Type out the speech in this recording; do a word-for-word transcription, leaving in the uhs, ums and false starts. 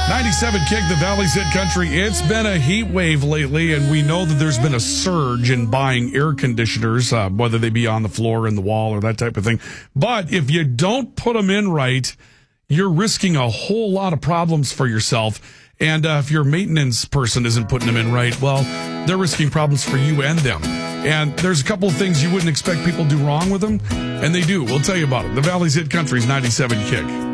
ninety-seven Kick, the Valley's Hit Country. It's been a heat wave lately, and we know that there's been a surge in buying air conditioners, uh, whether they be on the floor, in the wall, or that type of thing. But if you don't put them in right, you're risking a whole lot of problems for yourself. And uh, if your maintenance person isn't putting them in right, well, they're risking problems for you and them. And there's a couple of things you wouldn't expect people to do wrong with them, and they do. We'll tell you about it. The Valley's Hit Country's ninety-seven Kick.